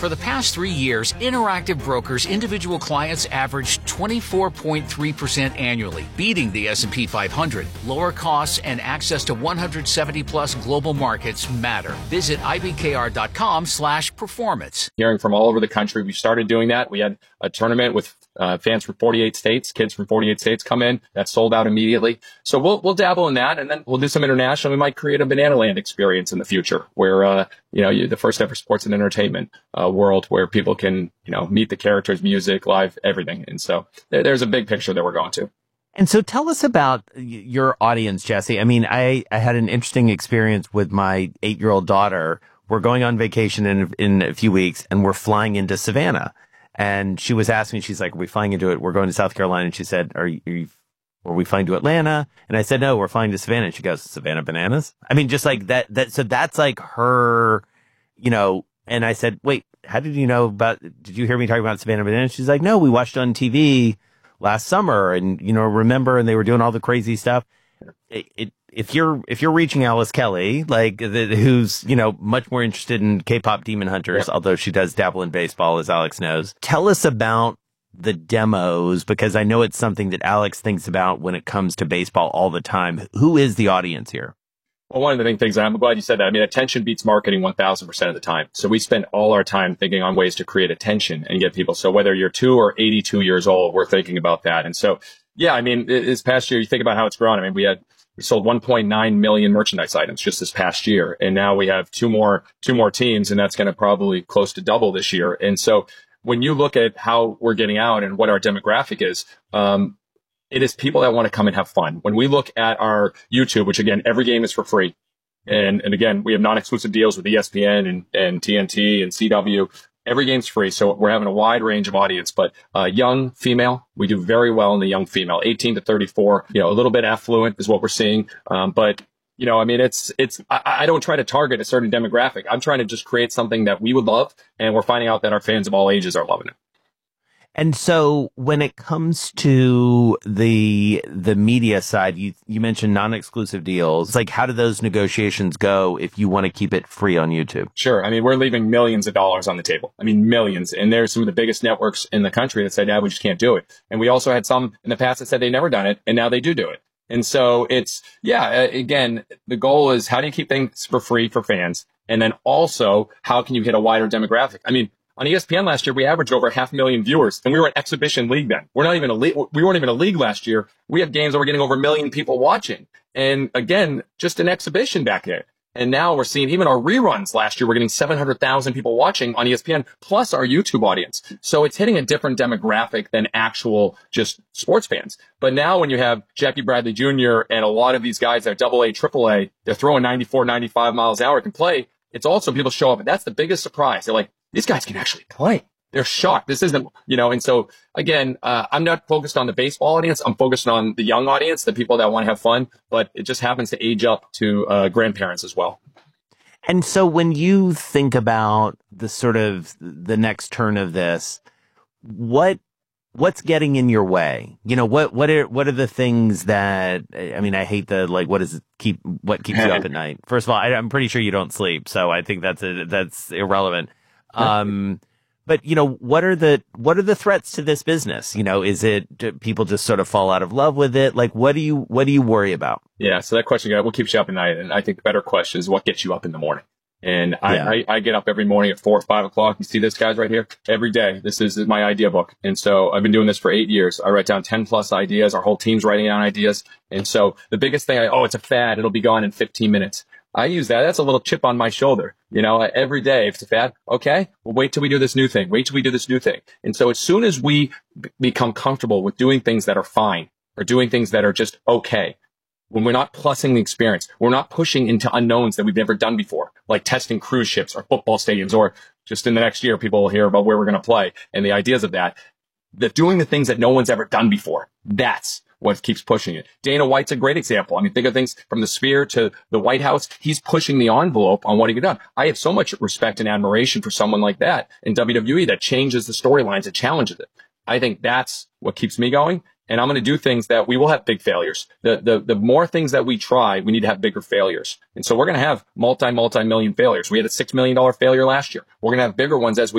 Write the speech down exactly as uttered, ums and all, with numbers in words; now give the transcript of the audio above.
For the past three years, Interactive Brokers individual clients averaged twenty-four point three percent annually, beating the S and P five hundred. Lower costs and access to one hundred seventy plus global markets matter. Visit I B K R dot com slash performance. Hearing from all over the country, we started doing that. We had a tournament with uh, fans from forty-eight states, kids from forty-eight states come in. That sold out immediately. So we'll we'll dabble in that, and then we'll do some international. We might create a Banana Land experience in the future, where uh, you know you, the first ever sports and entertainment uh, world, where people can you know meet the characters, music, live, everything. And so there, there's a big picture that we're going to. And so tell us about your audience, Jesse. I mean, I, I had an interesting experience with my eight-year-old daughter. We're going on vacation in in a few weeks, and we're flying into Savannah. And she was asking me, she's like, are we flying into it? We're going to South Carolina. And she said, are you, are you, are we flying to Atlanta? And I said, no, we're flying to Savannah. And she goes, Savannah Bananas? I mean, just like that, that, so that's like her, you know, and I said, wait, how did you know about, did you hear me talking about Savannah Bananas? She's like, no, we watched it on T V last summer and, you know, remember, and they were doing all the crazy stuff. It, it if you're, if you're reaching Alice Kelly, like the, who's, you know, much more interested in K-pop Demon Hunters, yeah. although she does dabble in baseball, as Alex knows. Tell us about the demos, because I know it's something that Alex thinks about when it comes to baseball all the time. Who is the audience here? Well, one of the main things, I'm glad you said that. I mean, attention beats marketing one thousand percent of the time. So we spend all our time thinking on ways to create attention and get people. So whether you're two or eighty-two years old, we're thinking about that. And so, yeah, I mean, this past year, you think about how it's grown. I mean, we had, we sold one point nine million merchandise items just this past year. And now we have two more, two more teams, and that's going to probably close to double this year. And so when you look at how we're getting out and what our demographic is, um, it is people that want to come and have fun. When we look at our YouTube, which again, every game is for free. And, and again, we have non-exclusive deals with E S P N and, and T N T and C W. Every game's free. So we're having a wide range of audience, but, uh, young female, we do very well in the young female, eighteen to thirty-four, you know, a little bit affluent is what we're seeing. Um, but, you know, I mean, it's, it's, I, I don't try to target a certain demographic. I'm trying to just create something that we would love. And we're finding out that our fans of all ages are loving it. And so when it comes to the the media side, you you mentioned non-exclusive deals. It's like, how do those negotiations go if you want to keep it free on YouTube? Sure. I mean, we're leaving millions of dollars on the table. I mean, millions. And there's some of the biggest networks in the country that said, yeah, we just can't do it. And we also had some in the past that said they've never done it, and now they do do it. And so it's, yeah, again, the goal is how do you keep things for free for fans? And then also, how can you hit a wider demographic? I mean, on E S P N last year, we averaged over half a million viewers, and we were an exhibition league then. We're not even a league. We weren't even a league last year. We had games that were getting over a million people watching. And again, just an exhibition back there. And now we're seeing even our reruns last year, we're getting seven hundred thousand people watching on E S P N, plus our YouTube audience. So it's hitting a different demographic than actual just sports fans. But now when you have Jackie Bradley Junior and a lot of these guys that are double A, triple A, they're throwing ninety-four, ninety-five miles an hour, can play. It's also people show up. And that's the biggest surprise. They're like, these guys can actually play. They're shocked. This isn't, you know, and so again, uh, I'm not focused on the baseball audience. I'm focused on the young audience, the people that want to have fun, but it just happens to age up to uh, grandparents as well. And so when you think about the sort of the next turn of this, what, what's getting in your way? You know, what, what are, what are the things that, I mean, I hate the, like, what does it keep, what keeps you up at night? First of all, I, I'm pretty sure you don't sleep. So I think that's a, that's irrelevant. Um, but you know, what are the, what are the threats to this business? You know, is it, do people just sort of fall out of love with it? Like, what do you, what do you worry about? Yeah. So that question, what keeps you up at night? And I think the better question is what gets you up in the morning. And I, yeah. I, I get up every morning at four or five o'clock. You see this guys right here every day. This is my idea book. And so I've been doing this for eight years. I write down ten plus ideas. Our whole team's writing down ideas. And so the biggest thing, I, oh, it's a fad. It'll be gone in fifteen minutes. I use that. That's a little chip on my shoulder. You know, every day, if it's a fad, okay, well, wait till we do this new thing. Wait till we do this new thing. And so as soon as we b- become comfortable with doing things that are fine or doing things that are just okay, when we're not plussing the experience, we're not pushing into unknowns that we've never done before, like testing cruise ships or football stadiums, or just in the next year, people will hear about where we're going to play and the ideas of that, that doing the things that no one's ever done before. That's what keeps pushing it. Dana White's a great example. I mean, think of things from the Sphere to the White House. He's pushing the envelope on what he can do. I have so much respect and admiration for someone like that in W W E that changes the storylines and challenges it. I think that's what keeps me going. And I'm going to do things that we will have big failures. The, the, the more things that we try, we need to have bigger failures. And so we're going to have multi, multi-million failures. We had a six million dollars failure last year. We're going to have bigger ones as we